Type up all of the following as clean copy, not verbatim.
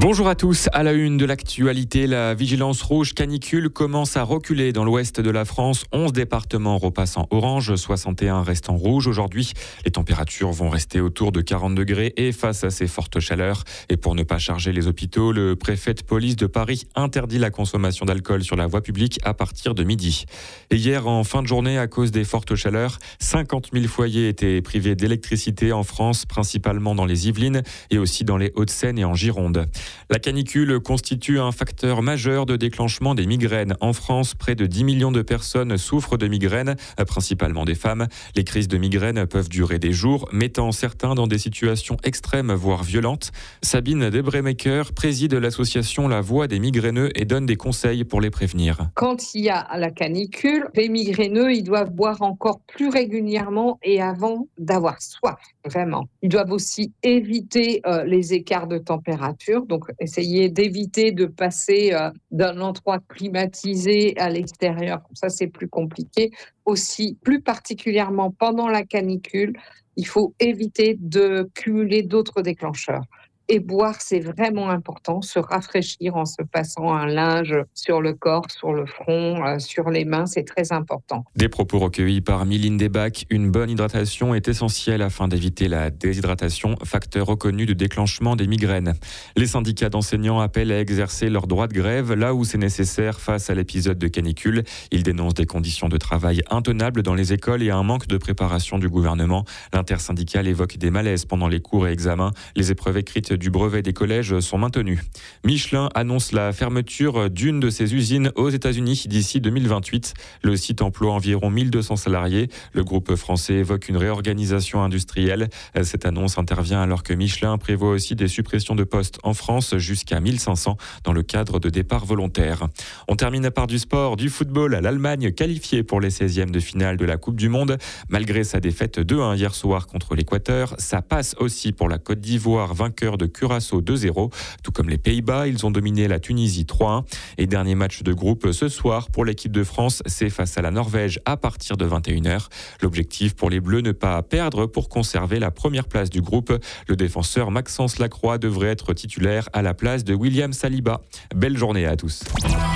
Bonjour à tous. À la une de l'actualité, la vigilance rouge canicule commence à reculer dans l'ouest de la France. 11 départements repassent en orange, 61 restent en rouge. Aujourd'hui, les températures vont rester autour de 40 degrés et face à ces fortes chaleurs. Et pour ne pas charger les hôpitaux, le préfet de police de Paris interdit la consommation d'alcool sur la voie publique à partir de midi. Et hier, en fin de journée, à cause des fortes chaleurs, 50 000 foyers étaient privés d'électricité en France, principalement dans les Yvelines et aussi dans les Hauts-de-Seine et en Gironde. La canicule constitue un facteur majeur de déclenchement des migraines. En France, près de 10 millions de personnes souffrent de migraines, principalement des femmes. Les crises de migraine peuvent durer des jours, mettant certains dans des situations extrêmes, voire violentes. Sabine Debremaker préside l'association La Voix des migraineux et donne des conseils pour les prévenir. Quand il y a la canicule, les migraineux, ils doivent boire encore plus régulièrement et avant d'avoir soif, vraiment. Ils doivent aussi éviter les écarts de température, donc essayer d'éviter de passer d'un endroit climatisé à l'extérieur. Ça, c'est plus compliqué. Aussi, plus particulièrement pendant la canicule, il faut éviter de cumuler d'autres déclencheurs. Et boire, c'est vraiment important, se rafraîchir en se passant un linge sur le corps, sur le front, sur les mains, c'est très important. Des propos recueillis par Mylène Debac. Une bonne hydratation est essentielle afin d'éviter la déshydratation, facteur reconnu de déclenchement des migraines. Les syndicats d'enseignants appellent à exercer leur droit de grève là où c'est nécessaire face à l'épisode de canicule. Ils dénoncent des conditions de travail intenables dans les écoles et un manque de préparation du gouvernement. L'intersyndicale évoque des malaises pendant les cours et examens. Les épreuves écrites du brevet des collèges sont maintenus. Michelin annonce la fermeture d'une de ses usines aux États-Unis d'ici 2028. Le site emploie environ 1200 salariés. Le groupe français évoque une réorganisation industrielle. Cette annonce intervient alors que Michelin prévoit aussi des suppressions de postes en France jusqu'à 1500 dans le cadre de départs volontaires. On termine par du sport, du football. L'Allemagne qualifiée pour les 16e de finale de la Coupe du Monde. Malgré sa défaite 2-1 hier soir contre l'Équateur, ça passe aussi pour la Côte d'Ivoire, vainqueur de Curaçao 2-0. Tout comme les Pays-Bas, ils ont dominé la Tunisie 3-1. Et dernier match de groupe ce soir pour l'équipe de France, c'est face à la Norvège à partir de 21h. L'objectif pour les Bleus, ne pas perdre pour conserver la première place du groupe. Le défenseur Maxence Lacroix devrait être titulaire à la place de William Saliba. Belle journée à tous.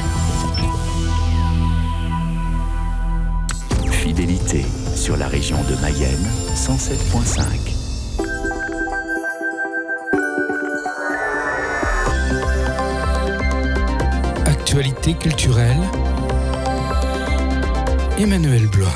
Fidélité sur la région de Mayenne, 107.5. Actualité culturelle, Emmanuel Blois.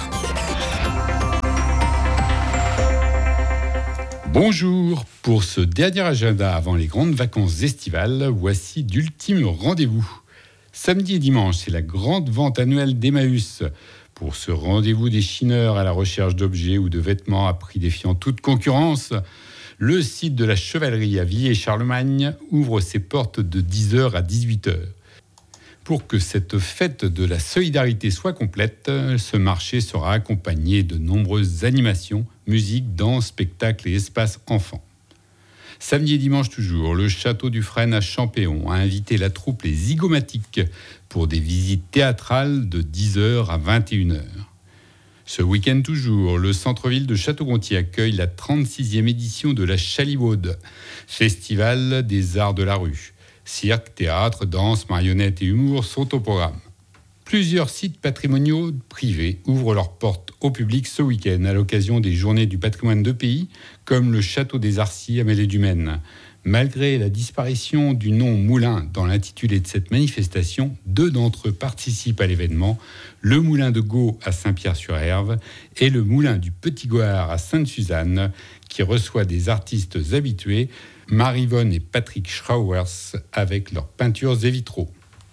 Bonjour, pour ce dernier agenda avant les grandes vacances estivales, voici d'ultimes rendez-vous. Samedi et dimanche, c'est la grande vente annuelle d'Emmaüs. Pour ce rendez-vous des chineurs à la recherche d'objets ou de vêtements à prix défiant toute concurrence, le site de la Chevalerie à Villiers-Charlemagne ouvre ses portes de 10h à 18h. Pour que cette fête de la solidarité soit complète, ce marché sera accompagné de nombreuses animations, musique, danse, spectacles et espaces enfants. Samedi et dimanche toujours, le château du Frêne à Champéon a invité la troupe Les Zygomatiques pour des visites théâtrales de 10h à 21h. Ce week-end toujours, le centre-ville de Château-Gontier accueille la 36e édition de la Chalibaude, festival des arts de la rue. Cirque, théâtre, danse, marionnettes et humour sont au programme. Plusieurs sites patrimoniaux privés ouvrent leurs portes au public ce week-end à l'occasion des Journées du patrimoine de pays, comme le château des Arcis à Mêlée-du-Maine. Malgré la disparition du nom moulin dans l'intitulé de cette manifestation, 2 d'entre eux participent à l'événement, le moulin de Gau à Saint-Pierre-sur-Herve et le moulin du Petit Goard à Sainte-Suzanne, qui reçoit des artistes habitués, Marivonne et Patrick Schrauers, avec leurs peintures et vitraux.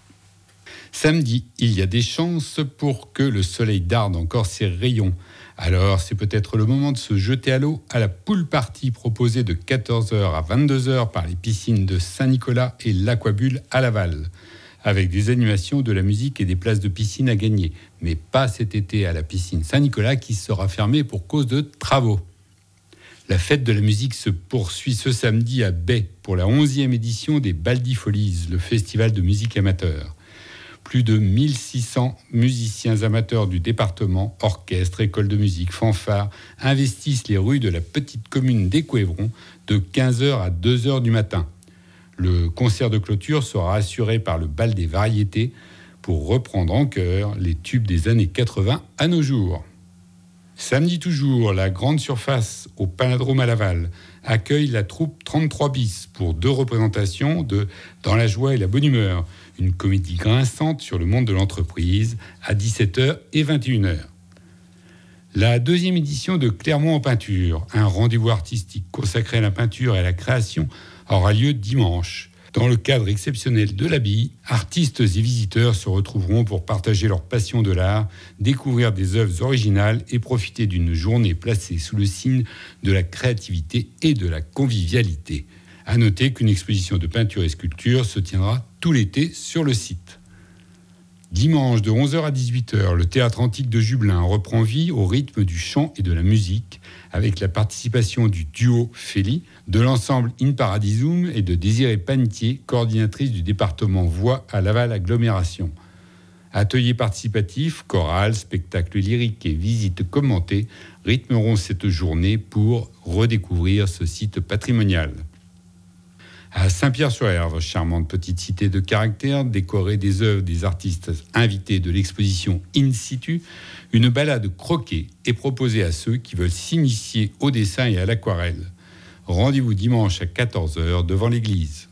Samedi, il y a des chances pour que le soleil darde encore ses rayons. Alors, c'est peut-être le moment de se jeter à l'eau à la pool party proposée de 14h à 22h par les piscines de Saint-Nicolas et l'Aquabulle à Laval, avec des animations, de la musique et des places de piscine à gagner. Mais pas cet été à la piscine Saint-Nicolas qui sera fermée pour cause de travaux. La fête de la musique se poursuit ce samedi à Baie pour la 11e édition des Baldi Folies, le festival de musique amateur. Plus de 1600 musiciens amateurs du département, orchestres, écoles de musique, fanfares, investissent les rues de la petite commune d'Écouévron de 15h à 2h du matin. Le concert de clôture sera assuré par le Bal des Variétés pour reprendre en chœur les tubes des années 80 à nos jours. Samedi toujours, la grande surface au Panadrome à Laval accueille la troupe 33 bis pour 2 représentations de Dans la joie et la bonne humeur, une comédie grinçante sur le monde de l'entreprise à 17h et 21h. La 2e édition de Clermont en peinture, un rendez-vous artistique consacré à la peinture et à la création, aura lieu dimanche. Dans le cadre exceptionnel de l'abbaye, artistes et visiteurs se retrouveront pour partager leur passion de l'art, découvrir des œuvres originales et profiter d'une journée placée sous le signe de la créativité et de la convivialité. À noter qu'une exposition de peinture et sculpture se tiendra tout l'été sur le site. Dimanche de 11h à 18h, le théâtre antique de Jubelin reprend vie au rythme du chant et de la musique, avec la participation du duo Féli, de l'ensemble In Paradisum et de Désirée Panetier, coordinatrice du département Voix à Laval Agglomération. Ateliers participatifs, chorales, spectacles lyriques et visites commentées rythmeront cette journée pour redécouvrir ce site patrimonial. À Saint-Pierre-sur-Herve, charmante petite cité de caractère, décorée des œuvres des artistes invités de l'exposition In Situ, une balade croquée est proposée à ceux qui veulent s'initier au dessin et à l'aquarelle. Rendez-vous dimanche à 14h devant l'église.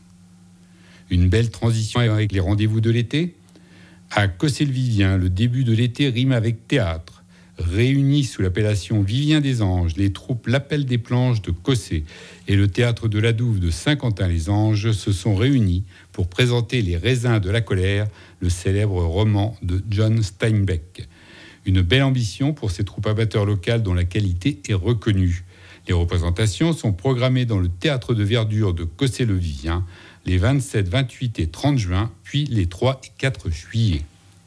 Une belle transition avec les rendez-vous de l'été. À Cossé-le-Vivien, le début de l'été rime avec théâtre. Réunis sous l'appellation Vivien des Anges, les troupes L'Appel des Planches de Cossé et le théâtre de la Douve de Saint-Quentin-les-Anges se sont réunis pour présenter Les Raisins de la colère, le célèbre roman de John Steinbeck. Une belle ambition pour ces troupes amateurs locales dont la qualité est reconnue. Les représentations sont programmées dans le théâtre de verdure de Cossé-le-Vivien les 27, 28 et 30 juin, puis les 3 et 4 juillet.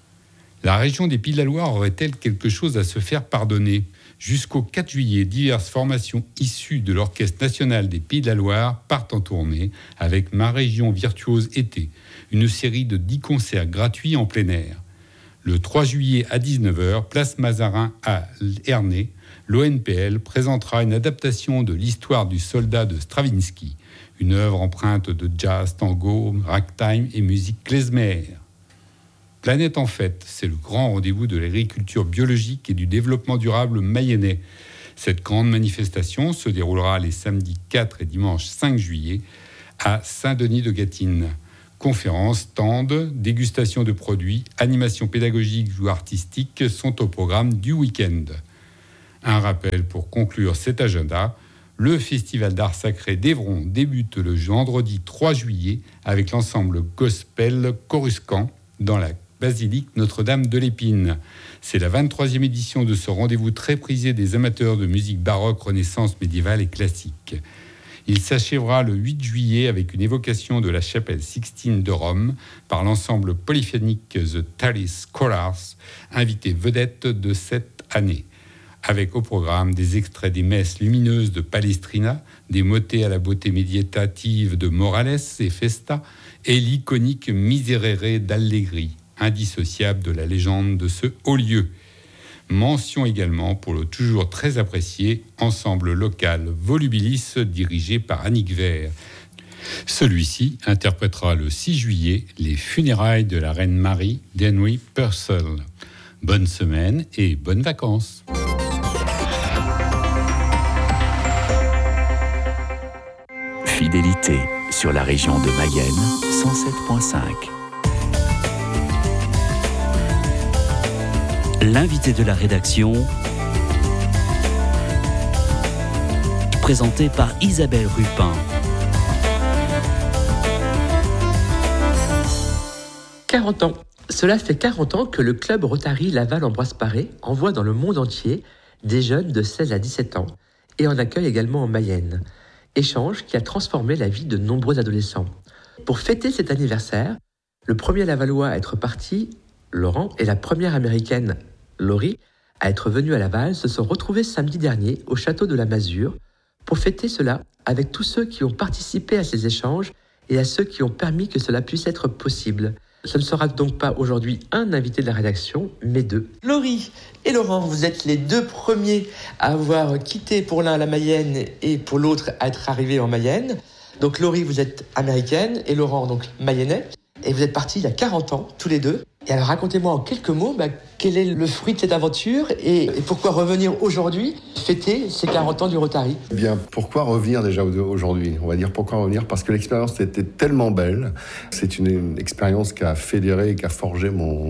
La région des Pays de la Loire aurait-elle quelque chose à se faire pardonner ? Jusqu'au 4 juillet, diverses formations issues de l'Orchestre national des Pays de la Loire partent en tournée avec Ma région virtuose été, une série de 10 concerts gratuits en plein air. Le 3 juillet à 19h, place Mazarin à Ernée, l'ONPL présentera une adaptation de l'histoire du soldat de Stravinsky, une œuvre empreinte de jazz, tango, ragtime et musique klezmer. Planète en fête, c'est le grand rendez-vous de l'agriculture biologique et du développement durable mayennais. Cette grande manifestation se déroulera les samedis 4 et dimanche 5 juillet à Saint-Denis-de-Gâtine. Conférences, stands, dégustation de produits, animations pédagogiques ou artistiques sont au programme du week-end. Un rappel pour conclure cet agenda, le Festival d'art sacré d'Évron débute le vendredi 3 juillet avec l'ensemble gospel Coruscant dans la basilique Notre-Dame de l'Épine. C'est la 23e édition de ce rendez-vous très prisé des amateurs de musique baroque, renaissance, médiévale et classique. Il s'achèvera le 8 juillet avec une évocation de la chapelle Sixtine de Rome par l'ensemble polyphonique The Thalys Scholars, invité vedette de cette année. Avec au programme des extraits des messes lumineuses de Palestrina, des motets à la beauté méditative de Morales et Festa, et l'iconique Miserere d'Allegri, indissociable de la légende de ce haut lieu. Mention également pour le toujours très apprécié ensemble local Volubilis dirigé par Annick Vert. Celui-ci interprétera le 6 juillet les funérailles de la reine Marie d'Henry Purcell. Bonne semaine et bonnes vacances. Fidélité sur la région de Mayenne, 107.5. L'invité de la rédaction, présenté par Isabelle Rupin. 40 ans. Cela fait 40 ans que le club Rotary Laval-Ambroise Paré envoie dans le monde entier des jeunes de 16 à 17 ans et en accueille également en Mayenne. Échange qui a transformé la vie de nombreux adolescents. Pour fêter cet anniversaire, le premier Lavallois à être parti, Laurent, et la première américaine, Laurie, à être venue à Laval, se sont retrouvés samedi dernier au château de la Masure pour fêter cela avec tous ceux qui ont participé à ces échanges et à ceux qui ont permis que cela puisse être possible. Ce ne sera donc pas aujourd'hui un invité de la rédaction, mais deux. Laurie et Laurent, vous êtes les deux premiers à avoir quitté pour l'un la Mayenne et pour l'autre à être arrivés en Mayenne. Donc Laurie, vous êtes américaine et Laurent, donc mayennais. Et vous êtes partis il y a 40 ans, tous les deux. Et alors racontez-moi en quelques mots, quel est le fruit de cette aventure et pourquoi revenir aujourd'hui fêter ces 40 ans du Rotary ? Eh bien, pourquoi revenir déjà aujourd'hui ? On va dire pourquoi revenir, parce que l'expérience était tellement belle. C'est une expérience qui a fédéré et qui a forgé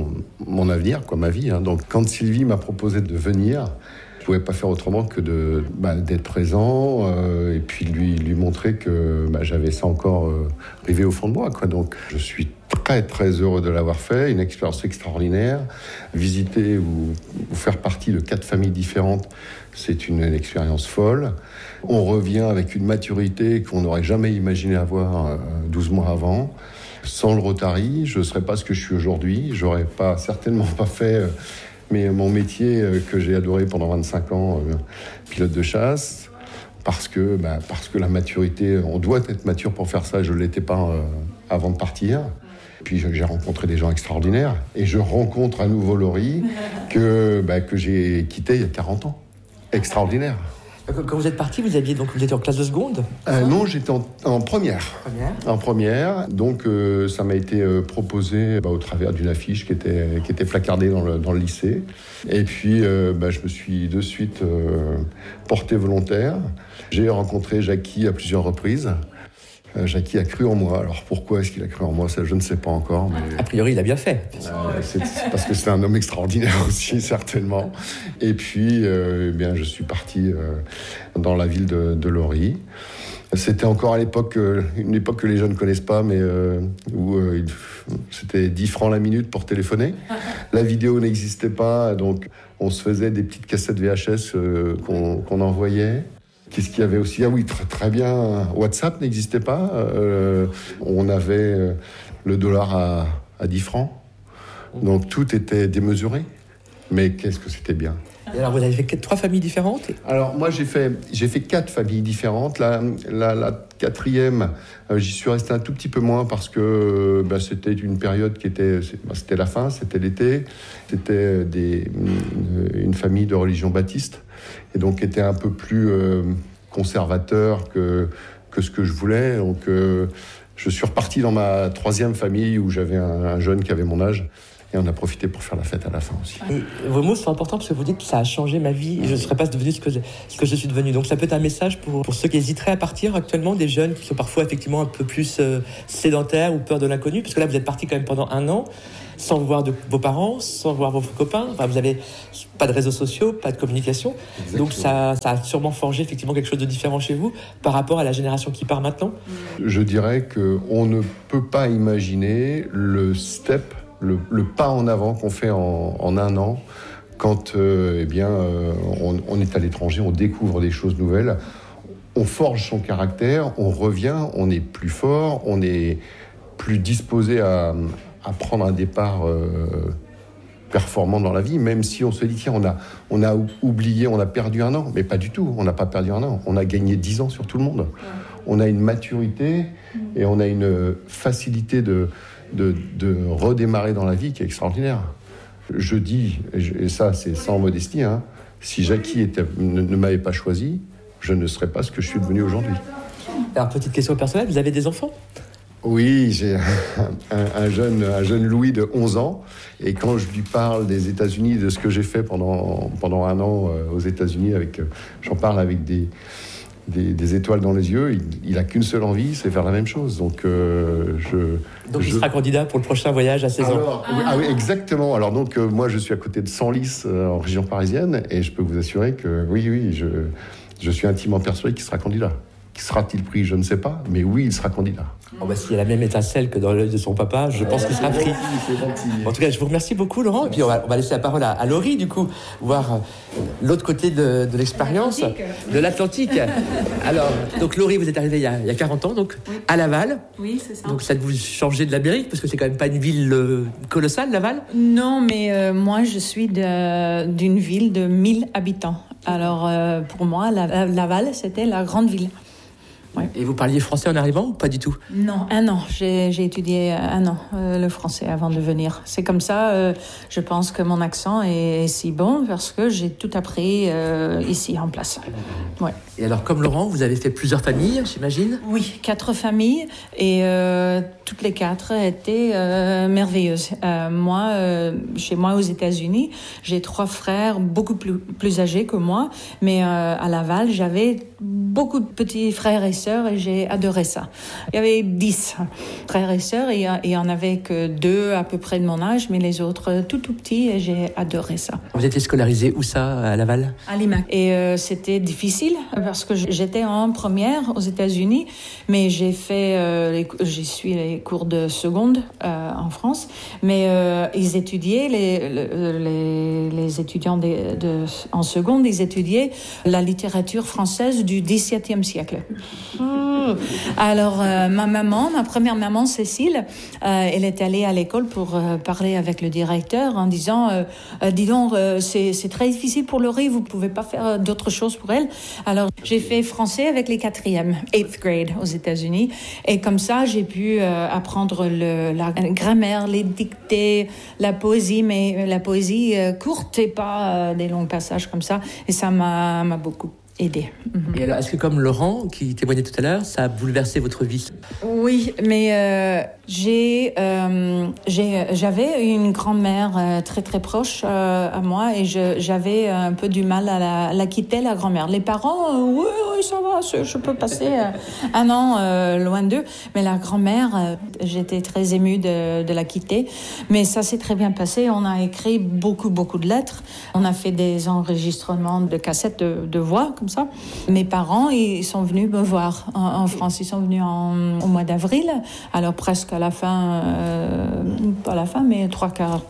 mon avenir, ma vie. Donc quand Sylvie m'a proposé de venir, je ne pouvais pas faire autrement que d'être présent et puis lui montrer que j'avais ça encore rivé au fond de moi. Donc je suis très très heureux de l'avoir fait, une expérience extraordinaire. Visiter ou faire partie de 4 familles différentes, c'est une expérience folle. On revient avec une maturité qu'on n'aurait jamais imaginé avoir 12 mois avant. Sans le Rotary, je ne serais pas ce que je suis aujourd'hui. Je n'aurais certainement pas fait mon métier que j'ai adoré pendant 25 ans, pilote de chasse. Parce que la maturité, on doit être mature pour faire ça. Je ne l'étais pas avant de partir. Puis j'ai rencontré des gens extraordinaires. Et je rencontre à nouveau Laurie que j'ai quitté il y a 40 ans. Extraordinaire. Quand vous êtes parti, vous étiez en classe de seconde ? Non, j'étais en première. En première. Donc ça m'a été proposé au travers d'une affiche qui était placardée dans le lycée. Et puis je me suis de suite porté volontaire. J'ai rencontré Jackie à plusieurs reprises. Jackie a cru en moi. Alors pourquoi est-ce qu'il a cru en moi ? Ça, je ne sais pas encore. Mais a priori, il a bien fait. C'est parce que c'est un homme extraordinaire aussi, certainement. Et puis, je suis parti dans la ville de Laurie. C'était encore à l'époque, une époque que les jeunes ne connaissent pas, mais où c'était 10 francs la minute pour téléphoner. La vidéo n'existait pas, donc on se faisait des petites cassettes VHS qu'on envoyait. Qu'est-ce qu'il y avait aussi ? Ah oui, très, très bien. WhatsApp n'existait pas. On avait le dollar à 10 francs. Donc tout était démesuré. Mais qu'est-ce que c'était bien. Et alors vous avez fait 3 familles différentes ? Alors moi j'ai fait 4 familles différentes. La 4e, j'y suis resté un tout petit peu moins parce que c'était une période qui c'était la fin, c'était l'été. C'était une famille de religion baptiste et donc était un peu plus conservateur que ce que je voulais. Donc je suis reparti dans ma 3e famille où j'avais un jeune qui avait mon âge. Et on a profité pour faire la fête à la fin aussi. Et vos mots sont importants parce que vous dites que ça a changé ma vie et je ne serais pas devenu ce que je suis devenu. Donc ça peut être un message pour ceux qui hésiteraient à partir actuellement, des jeunes qui sont parfois effectivement un peu plus sédentaires ou peur de l'inconnu. Parce que là, vous êtes partis quand même pendant 1 an, sans voir vos parents, sans voir vos copains. Enfin, vous n'avez pas de réseaux sociaux, pas de communication. Exactement. Donc ça a sûrement forgé effectivement quelque chose de différent chez vous par rapport à la génération qui part maintenant. Je dirais qu'on ne peut pas imaginer le step, le pas en avant qu'on fait en 1 an quand on est à l'étranger, on découvre des choses nouvelles, on forge son caractère, on revient, on est plus fort, on est plus disposé à prendre un départ performant dans la vie, même si on se dit tiens, on a oublié, on a perdu 1 an, mais pas du tout, on n'a pas perdu 1 an, on a gagné 10 ans sur tout le monde. On a une maturité et on a une facilité de redémarrer dans la vie qui est extraordinaire. Je dis, et ça c'est sans modestie, si Jackie ne m'avait pas choisi, je ne serais pas ce que je suis devenu aujourd'hui. Alors petite question personnelle, vous avez des enfants ? Oui, j'ai un jeune Louis de 11 ans, et quand je lui parle des États-Unis, de ce que j'ai fait pendant 1 an aux États-Unis, j'en parle avec des étoiles dans les yeux, il n'a qu'une seule envie, c'est faire la même chose. Donc il sera candidat pour le prochain voyage à 16 ans. Oui, exactement. Alors donc moi je suis à côté de Senlis en région parisienne et je peux vous assurer que oui, je suis intimement persuadé qu'il sera candidat. Qui sera-t-il pris ? Je ne sais pas, mais oui, il sera candidat. S'il y a la même étincelle que dans l'œil de son papa, je pense qu'il sera pris. En tout cas, je vous remercie beaucoup, Laurent. Et puis, on va laisser la parole à Laurie, du coup, voir l'autre côté de l'expérience, de l'Atlantique. Alors, donc, Laurie, vous êtes arrivée il y a 40 ans, donc, oui. À Laval. Oui, c'est ça. Donc, ça vous changer de l'Amérique, parce que c'est quand même pas une ville colossale, Laval ? Non, mais moi, je suis d'une ville de 1000 habitants. Alors, pour moi, Laval, c'était la grande ville. Ouais. Et vous parliez français en arrivant ou pas du tout? Non, un an. J'ai étudié un an le français avant de venir. C'est comme ça, je pense que mon accent est si bon parce que j'ai tout appris ici en place. Ouais. Et alors, comme Laurent, vous avez fait plusieurs familles, j'imagine? Oui, 4 familles et toutes les 4 étaient merveilleuses. Chez moi aux États-Unis, j'ai 3 frères beaucoup plus âgés que moi, mais à Laval, j'avais beaucoup de petits frères et sœurs et j'ai adoré ça. Il y avait 10 frères et sœurs et il n'y en avait que 2 à peu près de mon âge, mais les autres tout petits et j'ai adoré ça. Vous étiez scolarisé où ça, à Laval? À Lima. Et c'était difficile parce que j'étais en première aux États-Unis, mais j'ai suivi les cours de seconde en France, mais ils étudiaient, les étudiants en seconde, ils étudiaient la littérature française du XVIIe siècle. Alors, ma première maman, Cécile, elle est allée à l'école pour parler avec le directeur en disant dis donc, c'est très difficile pour Laurie, vous pouvez pas faire d'autres choses pour elle. Alors, j'ai fait français avec les 4e, 8th grade aux États-Unis. Et comme ça, j'ai pu apprendre la grammaire, les dictées, la poésie, mais la poésie courte et pas des longs passages comme ça. Et ça m'a beaucoup aidé. Et alors, est-ce que comme Laurent, qui témoignait tout à l'heure, ça a bouleversé votre vie? Oui, mais j'avais une grand-mère très très proche à moi et j'avais un peu du mal à la quitter, la grand-mère. Les parents, oui, ça va, je peux passer un an loin d'eux, mais la grand-mère, j'étais très émue de la quitter. Mais ça s'est très bien passé. On a écrit beaucoup de lettres. On a fait des enregistrements de cassettes de voix comme ça. Mes parents, ils sont venus me voir en France. Ils sont venus au mois d'avril, alors presque à la fin, pas à la fin, mais 3/4,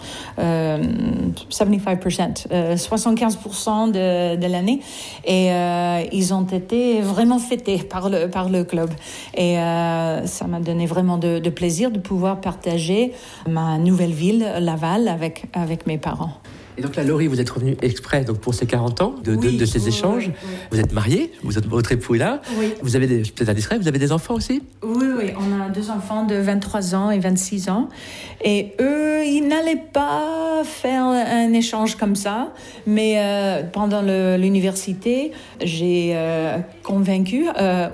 75%, 75% de l'année. Et ils ont été vraiment fêtés par le club. Et ça m'a donné vraiment de plaisir de pouvoir partager ma nouvelle ville, Laval, avec mes parents. Et donc là, Laurie, vous êtes revenue exprès donc, pour ces 40 ans de ces échanges. Oui. Vous êtes mariée, votre époux est là. Oui. Vous avez peut-être indiscret, vous avez des enfants aussi? Oui, on a 2 enfants de 23 ans et 26 ans. Et eux, ils n'allaient pas faire un échange comme ça. Mais pendant l'université, j'ai convaincu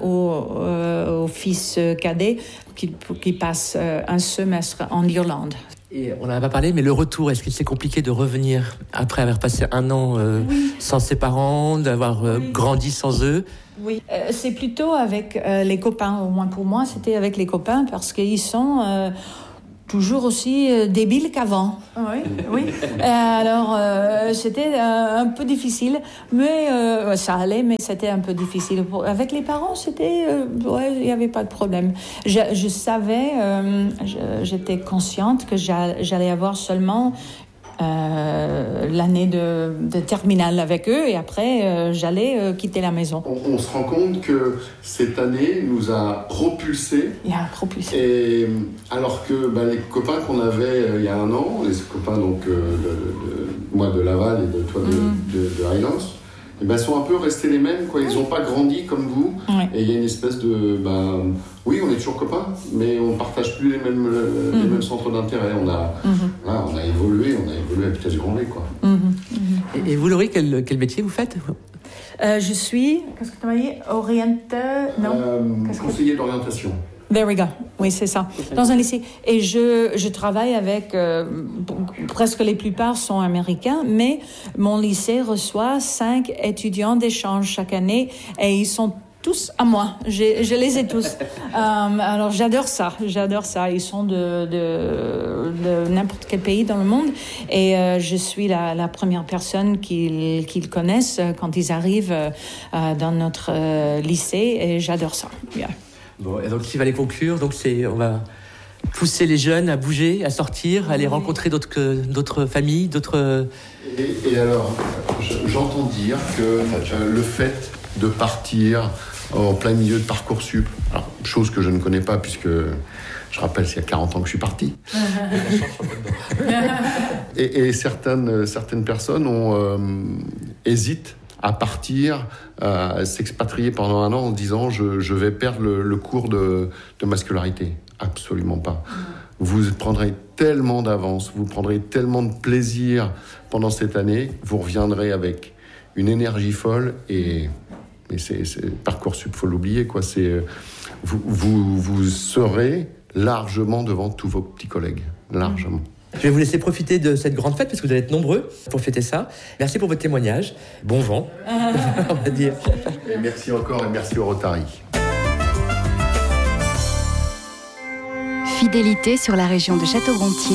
au fils cadet qu'il passe un semestre en Irlande. Et on n'en a pas parlé, mais le retour, est-ce que c'est compliqué de revenir après avoir passé un an sans ses parents, d'avoir grandi sans eux? Oui, c'est plutôt avec les copains, au moins pour moi, c'était avec les copains parce qu'ils sont toujours aussi débiles qu'avant. Oui. Alors, c'était un peu difficile, mais ça allait, mais c'était un peu difficile. Avec les parents, il n'y avait pas de problème. Je savais, j'étais consciente que j'allais avoir seulement l'année de terminale avec eux et après j'allais quitter la maison. On se rend compte que cette année nous a propulsés. Et alors que les copains qu'on avait il y a un an, les copains donc moi de Laval et de toi de Highlands, sont un peu restés les mêmes, quoi. Ils n'ont pas grandi comme vous. Oui. Et il y a une espèce de oui, on est toujours copains, mais on ne partage plus les mêmes centres d'intérêt. On a évolué à vitesse grand V, quoi. Et vous, Laurie, quel métier vous faites? Je suis, qu'est-ce que tu m'as dit? Conseiller d'orientation. There we go. Oui, c'est ça. Dans un lycée. Et je travaille avec, presque les plupart sont américains, mais mon lycée reçoit 5 étudiants d'échange chaque année et ils sont tous à moi. Je les ai tous. Alors, j'adore ça. Ils sont de n'importe quel pays dans le monde et je suis la première personne qu'ils connaissent quand ils arrivent dans notre lycée et j'adore ça. Yeah. Bon, et donc, s'il fallait conclure, donc on va pousser les jeunes à bouger, à sortir, à aller rencontrer d'autres familles, d'autres... Et alors, j'entends dire que le fait de partir en plein milieu de Parcoursup, alors, chose que je ne connais pas puisque je rappelle, c'est il y a 40 ans que je suis parti. et certaines personnes hésitent à partir, à s'expatrier pendant un an en disant je vais perdre le cours de ma scolarité. Absolument pas. Vous prendrez tellement d'avance, vous prendrez tellement de plaisir pendant cette année, vous reviendrez avec une énergie folle et c'est Parcoursup, faut l'oublier quoi. C'est vous serez largement devant tous vos petits collègues, largement. Je vais vous laisser profiter de cette grande fête parce que vous allez être nombreux pour fêter ça. Merci pour votre témoignage. Bon vent, on va dire. Et merci encore et merci au Rotary. Fidélité sur la région de Château-Gontier,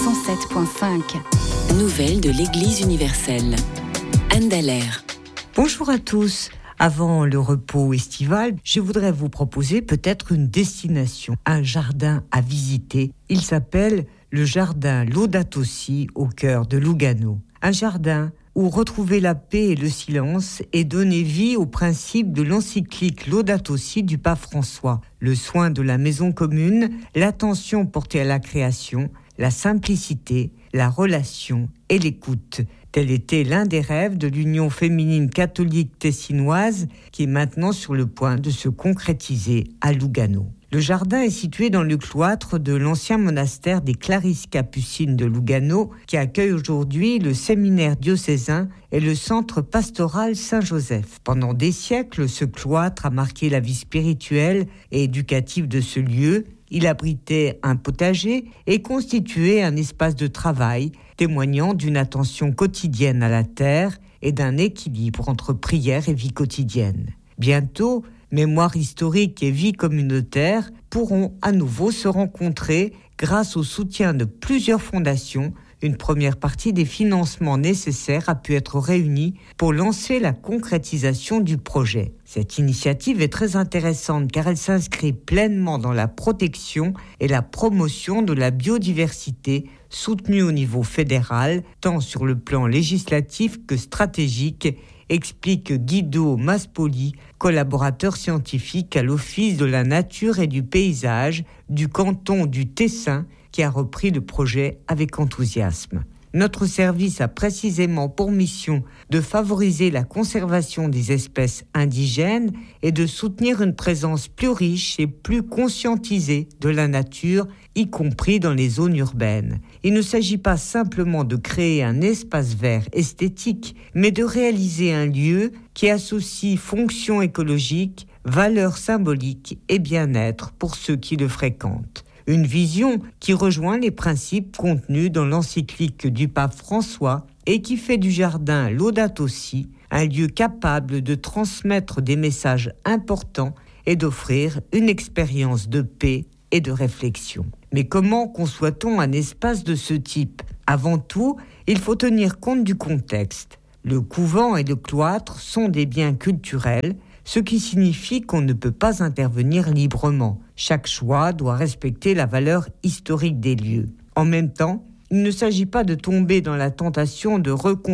107.5. Nouvelles de l'Église universelle. Anne Dallaire. Bonjour à tous. Avant le repos estival, je voudrais vous proposer peut-être une destination, un jardin à visiter. Il s'appelle le jardin Laudato Si au cœur de Lugano. Un jardin où retrouver la paix et le silence et donner vie au principe de l'encyclique Laudato Si du pape François. Le soin de la maison commune, l'attention portée à la création, la simplicité, la relation et l'écoute. Tel était l'un des rêves de l'Union féminine catholique tessinoise qui est maintenant sur le point de se concrétiser à Lugano. Le jardin est situé dans le cloître de l'ancien monastère des Clarisses capucines de Lugano qui accueille aujourd'hui le séminaire diocésain et le centre pastoral Saint-Joseph. Pendant des siècles, ce cloître a marqué la vie spirituelle et éducative de ce lieu. Il abritait un potager et constituait un espace de travail, témoignant d'une attention quotidienne à la terre et d'un équilibre entre prière et vie quotidienne. Bientôt, mémoire historique et vie communautaire pourront à nouveau se rencontrer grâce au soutien de plusieurs fondations. Une première partie des financements nécessaires a pu être réunie pour lancer la concrétisation du projet. Cette initiative est très intéressante car elle s'inscrit pleinement dans la protection et la promotion de la biodiversité soutenue au niveau fédéral, tant sur le plan législatif que stratégique, explique Guido Maspoli, collaborateur scientifique à l'Office de la nature et du paysage du canton du Tessin, qui a repris le projet avec enthousiasme. Notre service a précisément pour mission de favoriser la conservation des espèces indigènes et de soutenir une présence plus riche et plus conscientisée de la nature, y compris dans les zones urbaines. Il ne s'agit pas simplement de créer un espace vert esthétique, mais de réaliser un lieu qui associe fonction écologique, valeurs symboliques et bien-être pour ceux qui le fréquentent. Une vision qui rejoint les principes contenus dans l'encyclique du pape François et qui fait du jardin Laudato Si un lieu capable de transmettre des messages importants et d'offrir une expérience de paix et de réflexion. Mais comment conçoit-on un espace de ce type ? Avant tout, il faut tenir compte du contexte. Le couvent et le cloître sont des biens culturels, ce qui signifie qu'on ne peut pas intervenir librement. Chaque choix doit respecter la valeur historique des lieux. En même temps, il ne s'agit pas de tomber dans la tentation de